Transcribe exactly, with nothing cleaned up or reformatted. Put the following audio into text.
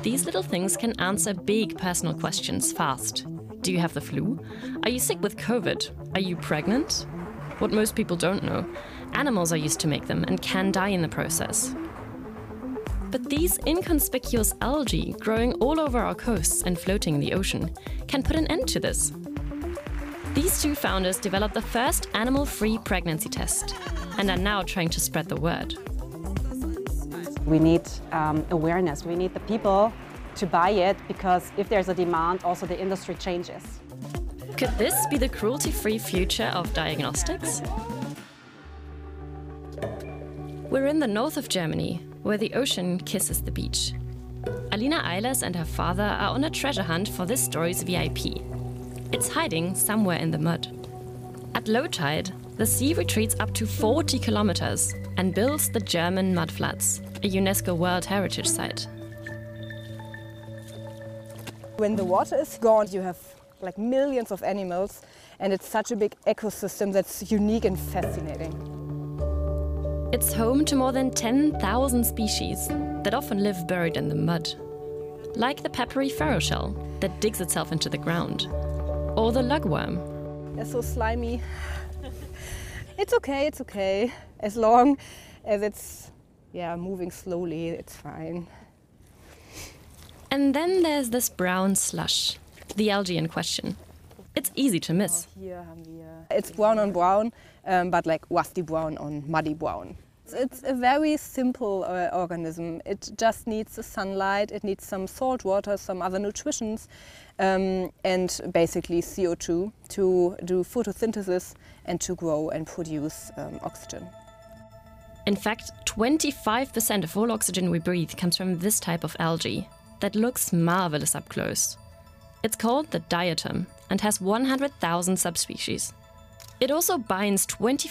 these little things can answer big personal questions fast. Do you have the flu? Are you sick with COVID? Are you pregnant? What most people don't know, animals are used to make them and can die in the process. But these inconspicuous algae growing all over our coasts and floating in the ocean can put an end to this. These two founders developed the first animal-free pregnancy test and are now trying to spread the word. We need um, awareness. We need the people to buy it, because if there's a demand, also the industry changes. Could this be the cruelty-free future of diagnostics? We're in the north of Germany, where the ocean kisses the beach. Alina Eilers and her father are on a treasure hunt for this story's V I P. It's hiding somewhere in the mud. At low tide, the sea retreats up to forty kilometers and builds the German mudflats, a UNESCO World Heritage Site. When the water is gone, you have like millions of animals, and it's such a big ecosystem that's unique and fascinating. It's home to more than ten thousand species that often live buried in the mud. Like the peppery pharaoh shell that digs itself into the ground, or the lugworm. They're so slimy. It's okay, it's okay. As long as it's yeah, moving slowly, it's fine. And then there's this brown slush, the algae in question. It's easy to miss. It's brown on brown, um, but like rusty brown on muddy brown. It's a very simple uh, organism. It just needs the sunlight, it needs some salt water, some other nutritions, um, and basically C O two to do photosynthesis and to grow and produce um, oxygen. In fact, twenty-five percent of all oxygen we breathe comes from this type of algae that looks marvelous up close. It's called the diatom and has one hundred thousand subspecies. It also binds twenty